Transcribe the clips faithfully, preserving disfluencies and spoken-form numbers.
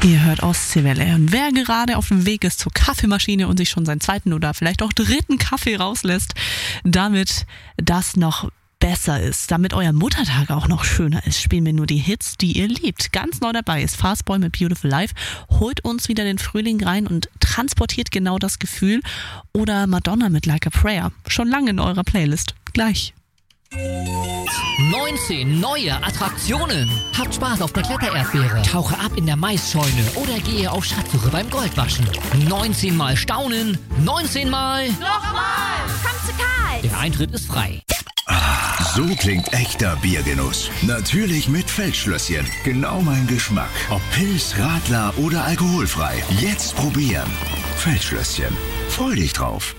Ihr hört Ostseewelle. Und wer gerade auf dem Weg ist zur Kaffeemaschine und sich schon seinen zweiten oder vielleicht auch dritten Kaffee rauslässt, damit das noch besser ist, damit euer Muttertag auch noch schöner ist, spielen wir nur die Hits, die ihr liebt. Ganz neu dabei ist Fastboy mit Beautiful Life. Holt uns wieder den Frühling rein und transportiert genau das Gefühl. Oder Madonna mit Like a Prayer. Schon lange in eurer Playlist. Gleich. neunzehn neue Attraktionen. Habt Spaß auf der Klettererdbeere. Tauche ab in der Maisscheune oder gehe auf Schatzsuche beim Goldwaschen. neunzehn Mal staunen. neunzehn Mal nochmal. Komm zu Karl. Der Eintritt ist frei. Ah, so klingt echter Biergenuss. Natürlich mit Feldschlösschen. Genau mein Geschmack. Ob Pils, Radler oder alkoholfrei. Jetzt probieren. Feldschlösschen. Freu dich drauf.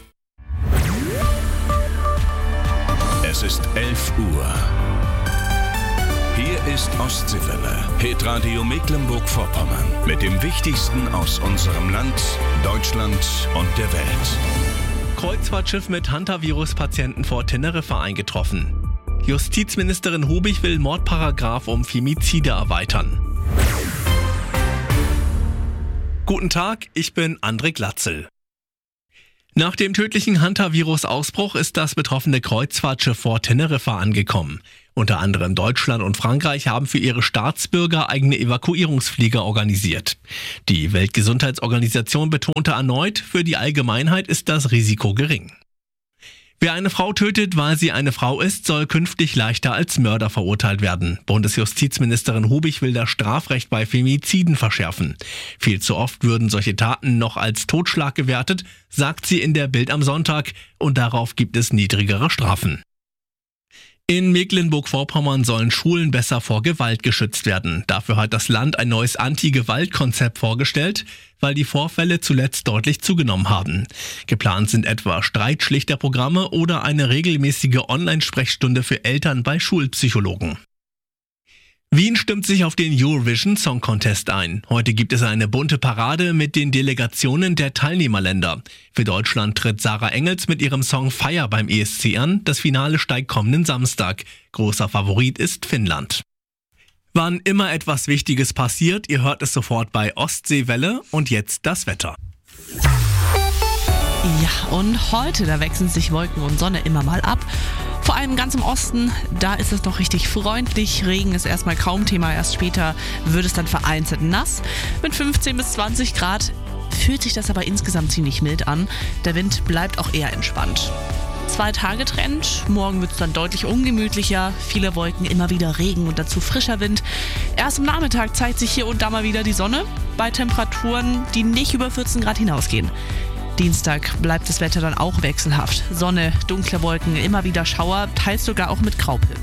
Es ist elf Uhr. Hier ist Ostseewelle, Hitradio Mecklenburg-Vorpommern. Mit dem Wichtigsten aus unserem Land, Deutschland und der Welt. Kreuzfahrtschiff mit Hantavirus-Patienten vor Teneriffa eingetroffen. Justizministerin Hubig will Mordparagraf um Femizide erweitern. Guten Tag, ich bin André Glatzel. Nach dem tödlichen Hantavirus-Ausbruch ist das betroffene Kreuzfahrtschiff vor Teneriffa angekommen. Unter anderem Deutschland und Frankreich haben für ihre Staatsbürger eigene Evakuierungsflieger organisiert. Die Weltgesundheitsorganisation betonte erneut, für die Allgemeinheit ist das Risiko gering. Wer eine Frau tötet, weil sie eine Frau ist, soll künftig leichter als Mörder verurteilt werden. Bundesjustizministerin Hubig will das Strafrecht bei Femiziden verschärfen. Viel zu oft würden solche Taten noch als Totschlag gewertet, sagt sie in der Bild am Sonntag, und darauf gibt es niedrigere Strafen. In Mecklenburg-Vorpommern sollen Schulen besser vor Gewalt geschützt werden. Dafür hat das Land ein neues Anti-Gewalt-Konzept vorgestellt, weil die Vorfälle zuletzt deutlich zugenommen haben. Geplant sind etwa Streitschlichterprogramme oder eine regelmäßige Online-Sprechstunde für Eltern bei Schulpsychologen. Wien stimmt sich auf den Eurovision Song Contest ein. Heute gibt es eine bunte Parade mit den Delegationen der Teilnehmerländer. Für Deutschland tritt Sarah Engels mit ihrem Song Fire beim E S C an. Das Finale steigt kommenden Samstag. Großer Favorit ist Finnland. Wann immer etwas Wichtiges passiert, ihr hört es sofort bei Ostseewelle. Und jetzt das Wetter. Ja, und heute, da wechseln sich Wolken und Sonne immer mal ab. Vor allem ganz im Osten, da ist es noch richtig freundlich. Regen ist erstmal kaum Thema, erst später wird es dann vereinzelt nass. Mit fünfzehn bis zwanzig Grad fühlt sich das aber insgesamt ziemlich mild an. Der Wind bleibt auch eher entspannt. Zwei-Tage-Trend, morgen wird es dann deutlich ungemütlicher. Viele Wolken, immer wieder Regen und dazu frischer Wind. Erst am Nachmittag zeigt sich hier und da mal wieder die Sonne, bei Temperaturen, die nicht über vierzehn Grad hinausgehen. Dienstag bleibt das Wetter dann auch wechselhaft. Sonne, dunkle Wolken, immer wieder Schauer, teils sogar auch mit Graupel.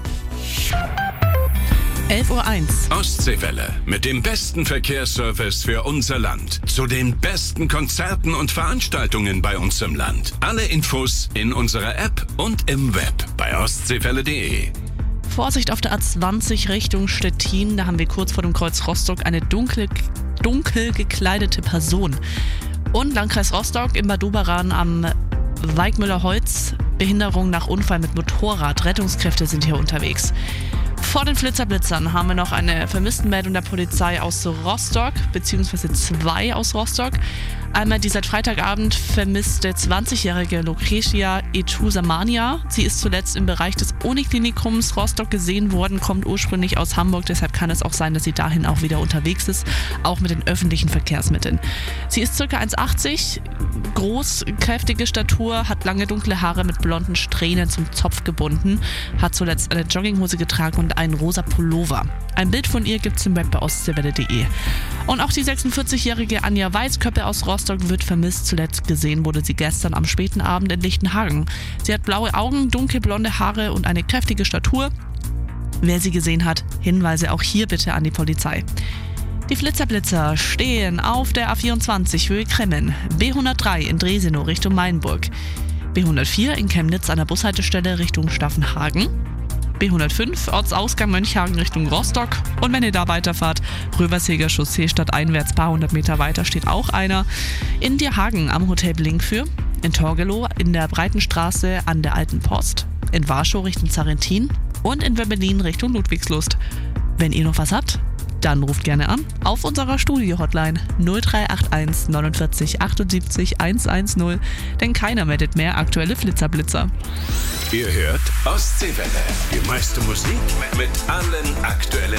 elf Uhr eins. Ostseewelle mit dem besten Verkehrsservice für unser Land. Zu den besten Konzerten und Veranstaltungen bei uns im Land. Alle Infos in unserer App und im Web bei ostseewelle punkt de. Vorsicht auf der A zwanzig Richtung Stettin. Da haben wir kurz vor dem Kreuz Rostock eine dunkel, dunkel gekleidete Person. Und Landkreis Rostock im Bad Doberan am Weigmüller-Holz. Behinderung nach Unfall mit Motorrad. Rettungskräfte sind hier unterwegs. Vor den Flitzerblitzern haben wir noch eine Vermisstenmeldung der Polizei aus Rostock, beziehungsweise zwei aus Rostock. Einmal die seit Freitagabend vermisste zwanzigjährige Lucretia Etusamania. Sie ist zuletzt im Bereich des Uniklinikums Rostock gesehen worden, kommt ursprünglich aus Hamburg. Deshalb kann es auch sein, dass sie dahin auch wieder unterwegs ist, auch mit den öffentlichen Verkehrsmitteln. Sie ist ca. eins Komma achtzig, groß, kräftige Statur, hat lange dunkle Haare mit blonden Strähnen zum Zopf gebunden, hat zuletzt eine Jogginghose getragen und einen rosa Pullover. Ein Bild von ihr gibt es im Web bei ostseewelle punkt de. Und auch die sechsundvierzigjährige Anja Weißköppe aus Rostock wird vermisst. Zuletzt gesehen wurde sie gestern am späten Abend in Lichtenhagen. Sie hat blaue Augen, dunkelblonde Haare und eine kräftige Statur. Wer sie gesehen hat, Hinweise auch hier bitte an die Polizei. Die Flitzerblitzer stehen auf der A vierundzwanzig Höhe Kremmen, B hundertdrei in Dresenow Richtung Mainburg, B hundertvier in Chemnitz an der Bushaltestelle Richtung Staffenhagen, B hundertfünf Ortsausgang Mönchhagen Richtung Rostock. Und wenn ihr da weiterfahrt, Röversheger Chaussee stadteinwärts, paar hundert Meter weiter steht auch einer. In Dierhagen am Hotel Blinkfür, in Torgelow in der Breitenstraße an der Alten Post, in Warschau Richtung Zarentin und in Wöbbelin Richtung Ludwigslust. Wenn ihr noch was habt, Dann ruft gerne an auf unserer Studio-Hotline null drei acht eins neunundvierzig achtundsiebzig hundertzehn, denn keiner meldet mehr aktuelle Flitzerblitzer. Ihr hört Ostseewelle, die meiste Musik mit allen aktuellen